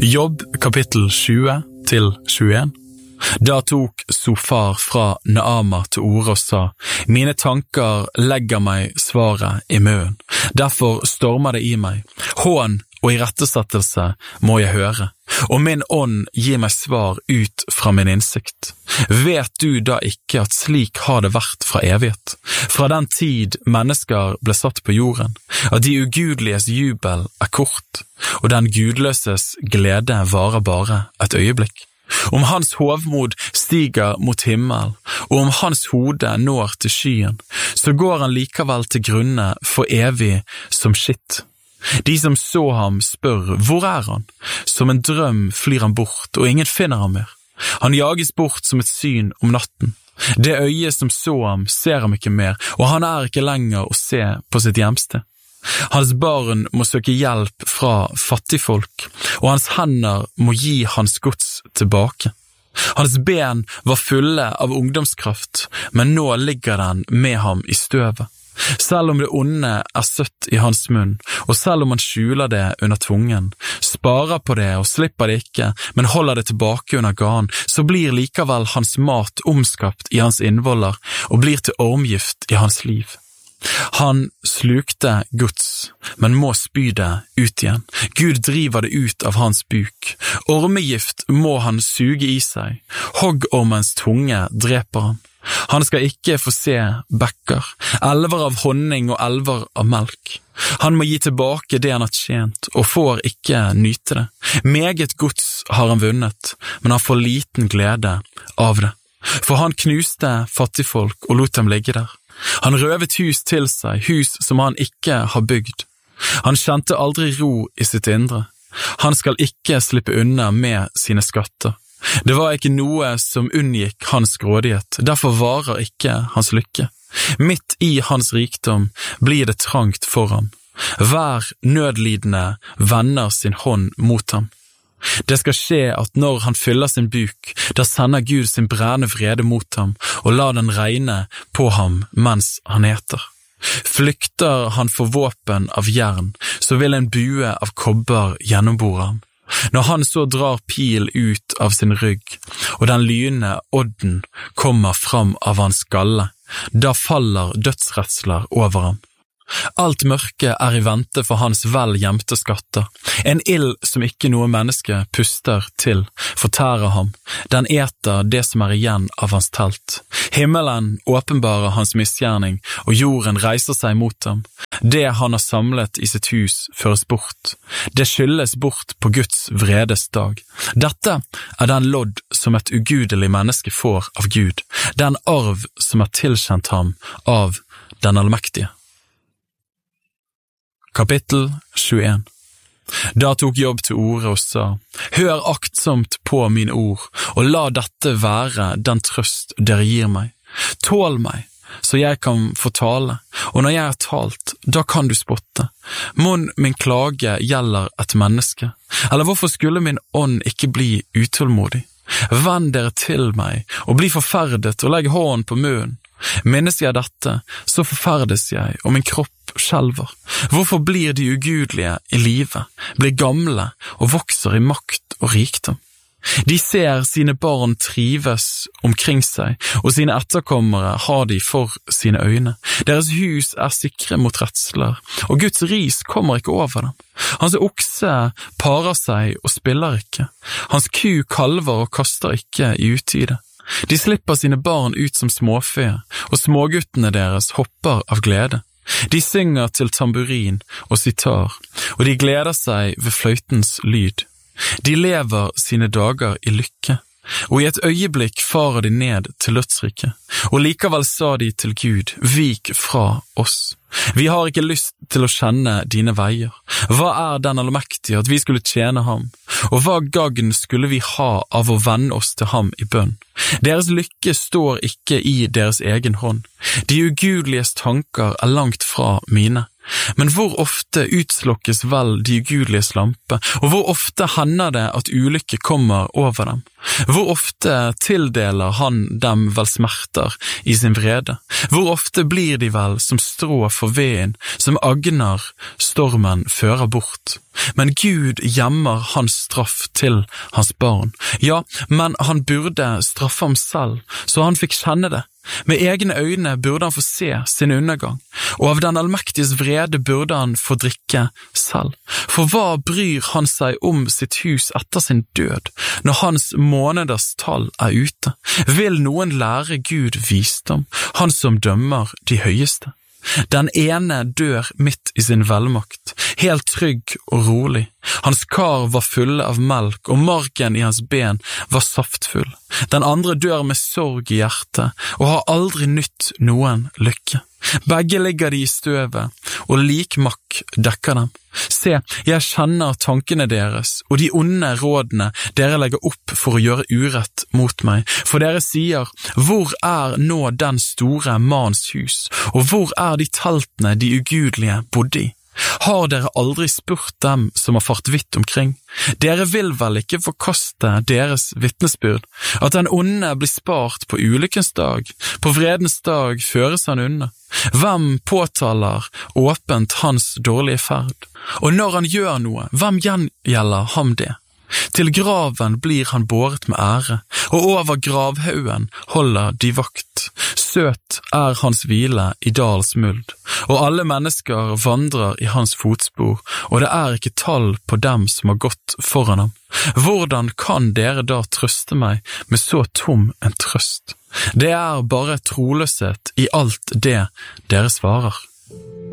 Jobb kapittel 20 til 21. Da tok Sofar fra Naama til orde og sa, «Mine tanker legger meg svaret i munnen. Derfor stormer det i meg. Hån og irettesettelse må jeg høre, og min ånd gir meg svar ut fra min innsikt. Vet du da ikke at slik har det vært fra evighet, fra den tid mennesker ble satt på jorden, at de ugudeliges jubel er kort, og den gudløses glede varer bare et øyeblikk? Om hans hovmod stiger mot himmel, og om hans hode når til skyen, så går han likevel til grunne for evig som skitt. De som så ham spør, hvor er han? Som en drøm flyr han bort, og ingen finner ham mer. Han jages bort som et syn om natten. Det øyet som så ham ser ham ikke mer, og han er ikke lenger å se på sitt hjemsted. Hans barn må søke hjelp fra fattigfolk, og hans hender må gi hans gods tilbake. Hans ben var fulle av ungdomskraft, men nå ligger den med ham i støvet. Selv om det onde er søtt i hans munn, og selv om han skjuler det under tungen, sparer på det og slipper det ikke, men holder det tilbake under ganen, så blir likevel hans mat omskapt i hans innvoller, og blir til ormgift i hans liv. Han slukte gods, men må spy det ut igjen. Gud driver det ut av hans buk. Ormegift må han suge i seg. Hoggormens tunge dreper ham. Han skal ikke få se bekker, elver av honning og elver av melk. Han må gi tilbake det han har tjent, og får ikke nyte det. Meget gods har han vunnet, men han får liten glede av det. For han knuste fattigfolk og lot dem ligge der. Han røvet hus til seg, hus som han ikke har bygd. Han kjente aldri ro i sitt indre. Han skal ikke slippe unna med sine skatter. Det var ikke noe som unngikk hans grådighet, derfor varer ikke hans lykke. Midt i hans rikdom blir det trangt for ham. Hver nødlidende vender sin hånd mot ham. Det skal skje at når han fyller sin buk, da sender Gud sin brennende vrede mot ham, og lar den regne på ham mens han eter. Flykter han for våpen av jern, så vil en bue av kobber gjennombore ham. Når han så drar pil ut av sin rygg, og den lynende odden kommer fram av hans skalle, da faller dødsredsler over ham. Alt mørke er i vente for hans vel gjemte skatter. En ild som ikke noe menneske puster til, fortærer ham. Den eter det som er igjen av hans telt. Himmelen åpenbarer hans misgjerning, og jorden reiser seg mot ham. Det han har samlet i sitt hus føres bort. Det skylles bort på Guds vredes dag. Dette er den lodd som et ugudelig menneske får av Gud, den arv som er tilkjent ham av den allmektige. Kapittel 21. Da tok Jobb til orde og sa, «Hør aktsomt på mine ord, og la dette være den trøst dere gir meg. Tål meg, så jeg kan få tale, og når jeg har talt, da kan du spotte. Mon min klage gjelder et menneske, eller hvorfor skulle min ånd ikke bli utålmodig? Vend dere til meg, og bli forferdet, og legg hånden på munnen. Minnes jeg dette, så forferdes jeg, og min kropp skjelver. Hvorfor blir de ugudelige i livet, blir gamle og vokser i makt og rikdom? De ser sine barn trives omkring seg, og sine etterkommere har de for sine øyne. Deres hus er sikre mot redsler, og Guds ris kommer ikke over dem. Hans okse parer seg og spiller ikke. Hans ku kalver og kaster ikke i utide. De slipper sine barn ut som småfe, og småguttene deres hopper av glede. De synger til tamburin og sitar, og de gleder seg ved fløytens lyd. De lever sine dager i lykke, og i et øyeblikk farer de ned til dødsriket. Og likevel sa de til Gud, vik fra oss. Vi har ikke lyst til å kjenne dine veier. Hva er den allmektige at vi skulle tjene ham? Og hva gagn skulle vi ha av å vende oss til ham i bønn? Deres lykke står ikke i deres egen hånd. De ugudeliges tanker er langt fra mine. Men hvor ofte utslokkes vel de ugudeliges lampe, og hvor ofte hender det at ulykke kommer over dem? Hvor ofte tildeler han dem vel smerter i sin vrede? Hvor ofte blir de vel som strå for veden, som agner stormen fører bort? Men Gud gjemmer hans straff til hans barn. Ja, men han burde straffe ham selv, så han fikk kjenne det. Med egne øyne burde han få se sin undergang, og av den allmektiges vrede burde han få drikke selv. For hva bryr han seg om sitt hus etter sin død, når hans måneders tall er ute? Vil noen lære Gud visdom, han som dømmer de høyeste? Den ene dør midt i sin velmakt, helt trygg og rolig. Hans kar var fulle av melk, og marken i hans ben var saftfull. Den andre dør med sorg i hjertet, og har aldri nytt noen lykke. Begge ligger de i støvet, og likmakk dekker dem. Se, jeg kjenner tankene deres, og de onde rådene dere legger opp for å gjøre urett mot meg. For dere sier, hvor er nå den store manns hus, og hvor er de teltene de ugudelige bodde i? Har dere aldri spurt dem som har fart vidt omkring? Dere vil vel ikke forkaste deres vitnesbyrd, at den onde blir spart på ulykkens dag, på vredens dag føres han unna. Hvem påtaler åpent hans dårlige ferd? Og når han gjør noe, hvem gjengjelder ham det? Til graven blir han båret med ære, og over gravhaugen holder de vakt. Søt er hans hvile i dals muld, og alle mennesker vandrer i hans fotspor, og det er ikke tall på dem som har gått foran ham. Hvordan kan dere da trøste meg med så tom en trøst? Det er bare troløshet i alt det dere svarer.